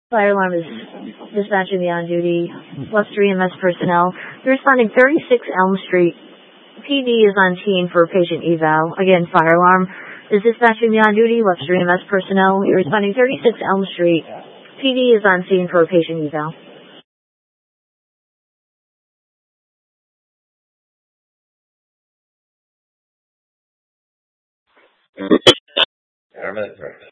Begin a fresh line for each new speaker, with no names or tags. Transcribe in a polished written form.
Fire alarm is dispatching the on-duty Webster EMS personnel. You're responding 36 Elm Street. PD is on scene for patient eval. Again, fire alarm is dispatching the on-duty Webster EMS personnel. You're responding 36 Elm Street. PD is on scene for patient eval.
Paramedic director.